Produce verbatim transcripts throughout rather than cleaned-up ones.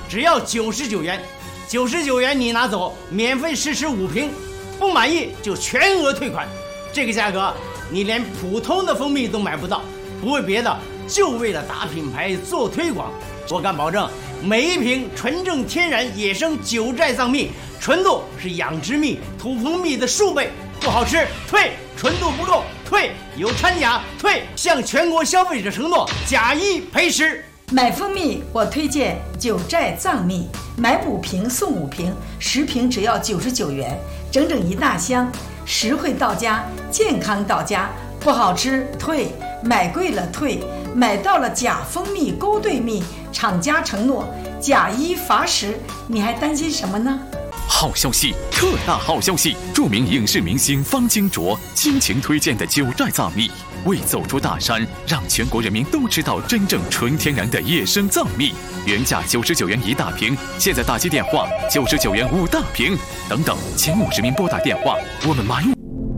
只要九十九元，九十九元你拿走，免费试吃五瓶，不满意就全额退款。这个价格你连普通的蜂蜜都买不到，不为别的，就为了打品牌做推广。我敢保证，每一瓶纯正天然野生九寨藏蜜，纯度是养殖蜜、土蜂蜜的数倍。不好吃退，纯度不够退，有掺假退，向全国消费者承诺假一赔十。 买蜂蜜我推荐九寨藏蜜，买五瓶送五瓶，十瓶只要九十九元，整整一大箱，实惠到家，健康到家。不好吃退，买贵了退，买到了假蜂蜜、勾兑蜜，厂家承诺假一罚十，你还担心什么呢？ 好消息，特大好消息！著名影视明星方金卓倾情推荐的九寨藏蜜，为走出大山，让全国人民都知道真正纯天然的野生藏蜜。原价九十九元一大瓶，现在打击电话九十九元五大瓶，等等，前五十名拨打电话，我们买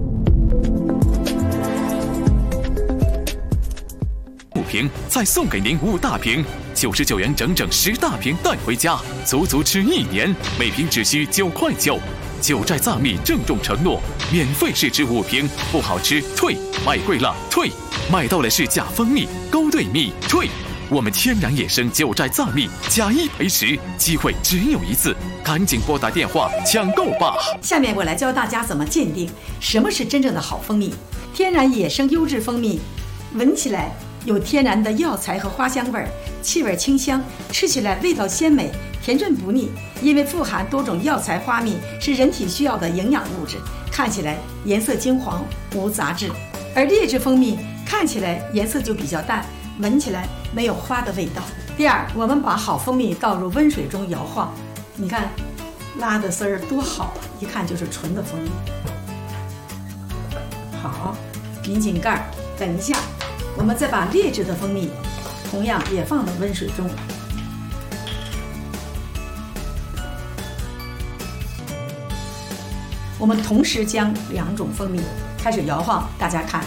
五瓶，再送给您五大瓶。九十九元整整十大瓶带回家，足足吃一年，每瓶只需九块九。九寨藏蜜郑重承诺，免费试吃五瓶，不好吃退，买贵了退，买到了是假蜂蜜、勾兑蜜退。我们天然野生九寨藏蜜，假一赔十，机会只有一次，赶紧拨打电话抢购吧！ 下面我来教大家怎么鉴定什么是真正的好蜂蜜。天然野生优质蜂蜜，闻起来有天然的药材和花香味儿，气味清香，吃起来味道鲜美，甜润不腻。因为富含多种药材花蜜，是人体需要的营养物质，看起来颜色金黄，无杂质。而劣质蜂蜜看起来颜色就比较淡，闻起来没有花的味道。第二，我们把好蜂蜜倒入温水中摇晃，你看拉的丝儿多好啊，一看就是纯的蜂蜜。好，拧紧盖儿，等一下我们再把劣质的蜂蜜同样也放到温水中。我们同时将两种蜂蜜开始摇晃，大家看。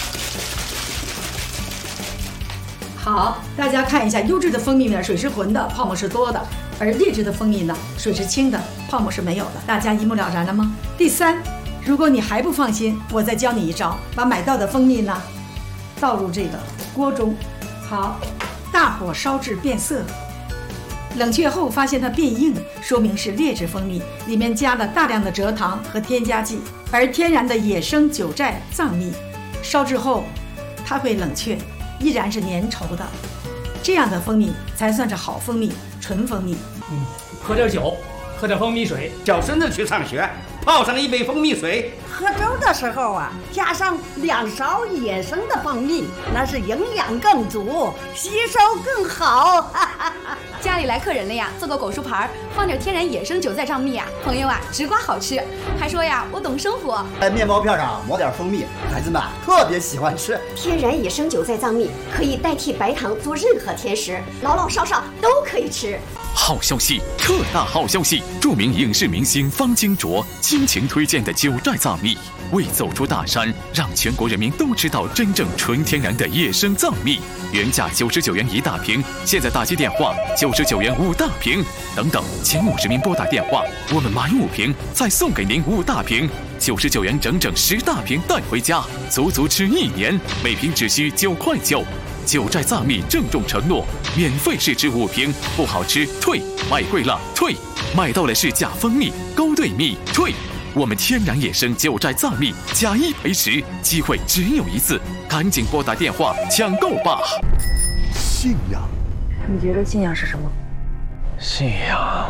好，大家看一下，优质的蜂蜜呢，水是浑的，泡沫是多的；而劣质的蜂蜜呢，水是清的，泡沫是没有的。大家一目了然了吗？第三，如果你还不放心，我再教你一招，把买到的蜂蜜呢倒入这个锅中，好，大火烧至变色，冷却后发现它变硬，说明是劣质蜂蜜，里面加了大量的蔗糖和添加剂。而天然的野生九寨藏蜜，烧制后它会冷却，依然是粘稠的，这样的蜂蜜才算是好蜂蜜，纯蜂蜜。 嗯，喝点酒，喝点蜂蜜水， 小孙子去上学，泡上一杯蜂蜜水。 喝粥的时候啊，加上两勺野生的蜂蜜，那是营养更足，吸收更好。 家里来客人了呀，做个果蔬盘，放点天然野生九寨藏蜜啊，朋友啊，直刮好吃。还说呀，我懂生活。 在面包片上抹点蜂蜜，孩子们特别喜欢吃。 天然野生九寨藏蜜可以代替白糖做任何甜食，老老少少都可以吃。 好消息，特大好消息！著名影视明星方金卓倾情推荐的九寨藏蜜，为走出大山，让全国人民都知道真正纯天然的野生藏蜜。原价九十九元一大瓶，现在打击电话九十九元五大瓶，等等，前五十名拨打电话，我们买五瓶，再送给您五大瓶。九十九元整整十大瓶带回家，足足吃一年，每瓶只需九块九。九寨藏蜜郑重承诺，免费试吃五瓶，不好吃退，买贵了退，买到了是假蜂蜜、勾兑蜜退。我们天然野生九寨藏蜜，假一赔十，机会只有一次，赶紧拨打电话抢购吧！ 信仰， 你觉得信仰是什么？ 信仰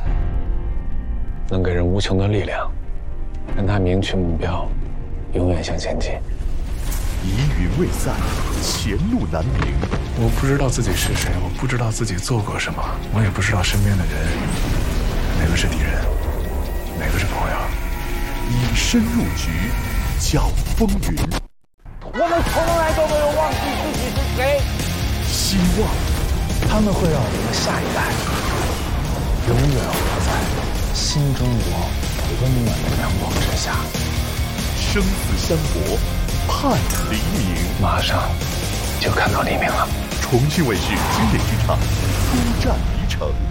能给人无穷的力量，让他明确目标，永远向前进。 疑云未散，前路难明。 我不知道自己是谁，我不知道自己做过什么，我也不知道身边的人哪个是敌人，哪个是朋友。 以身入局，搅风云。 我们从来都没有忘记自己是谁。 希望， 他们会让我们的下一代永远活在新中国温暖的阳光之下。 生死相搏，盼黎明。 马上就看到黎明了。 重庆卫视经典剧场《孤战一城》。